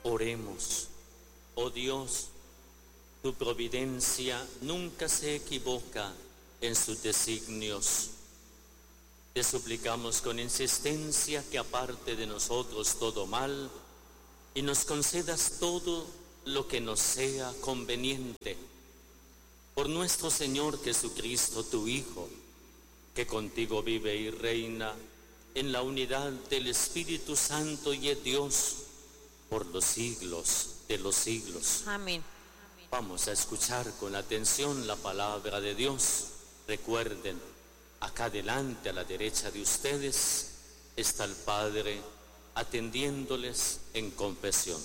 Oremos. Oh Dios, tu providencia nunca se equivoca en sus designios. Te suplicamos con insistencia que aparte de nosotros todo mal y nos concedas todo lo que nos sea conveniente. Por nuestro Señor Jesucristo, tu Hijo, que contigo vive y reina en la unidad del Espíritu Santo y es Dios por los siglos de los siglos. Amén. Vamos a escuchar con atención la palabra de Dios. Recuerden, acá adelante a la derecha de ustedes está el Padre atendiéndoles en confesión.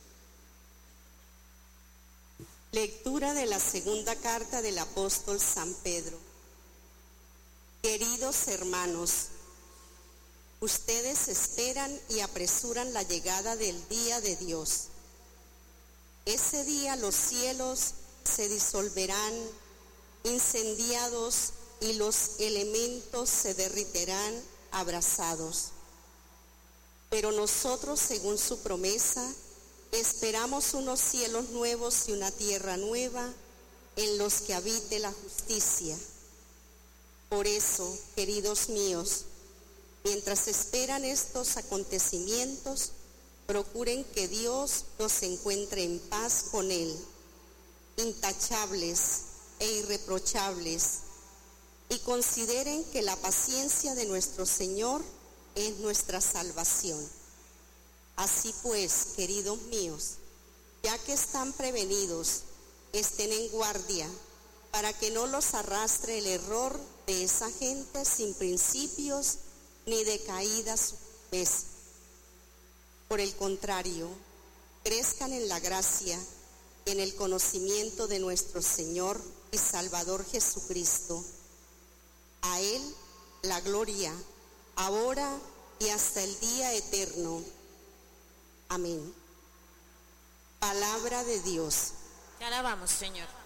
Lectura de la segunda carta del apóstol San Pedro. Queridos hermanos, ustedes esperan y apresuran la llegada del día de Dios. Ese día los cielos se disolverán, incendiados, y los elementos se derritirán abrasados. Pero nosotros, según su promesa, esperamos unos cielos nuevos y una tierra nueva en los que habite la justicia. Por eso, queridos míos, mientras esperan estos acontecimientos, procuren que Dios los encuentre en paz con Él, intachables e irreprochables, y consideren que la paciencia de nuestro Señor es nuestra salvación. Así pues, queridos míos, ya que están prevenidos, estén en guardia, para que no los arrastre el error de esa gente sin principios ni de caída su vez. Por el contrario, crezcan en la gracia y en el conocimiento de nuestro Señor y Salvador Jesucristo. A Él la gloria, ahora y hasta el día eterno. Amén. Palabra de Dios. Te alabamos, Señor.